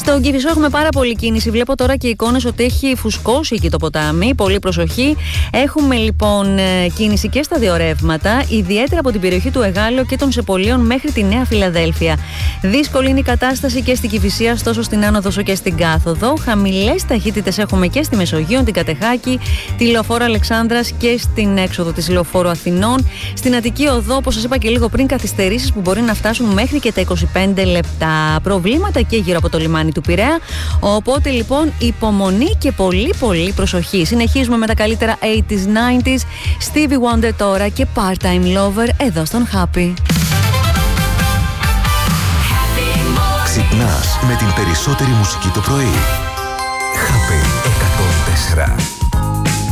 Στον Κηφισό έχουμε πάρα πολλή κίνηση. Βλέπω τώρα και εικόνες ότι έχει φουσκώσει εκεί το ποτάμι. Πολύ προσοχή. Έχουμε λοιπόν κίνηση και στα δύο ρεύματα, ιδιαίτερα από την περιοχή του Εγάλεω και των Σεπολίων μέχρι τη Νέα Φιλαδέλφια. Δύσκολη είναι η κατάσταση και στην Κηφισία, τόσο στην άνοδο όσο και στην κάθοδο. Χαμηλές ταχύτητες έχουμε και στη Μεσογείο, την Κατεχάκη, τη Λεωφόρο Αλεξάνδρας και στην έξοδο της Λεωφόρου Αθηνών. Στην Αττική Οδό, όπως σας είπα και λίγο πριν, καθυστερήσεις που μπορεί να φτάσουν μέχρι και τα 25 λεπτά. Προβλήματα και γύρω από το λιμάνι του Πειραιά. Οπότε λοιπόν υπομονή και πολύ προσοχή. Συνεχίζουμε με τα καλύτερα 80s, 90s. Stevie Wonder τώρα και Part-Time Lover εδώ στον Happy. Ξυπνάς με την περισσότερη μουσική το πρωί. Happy 104.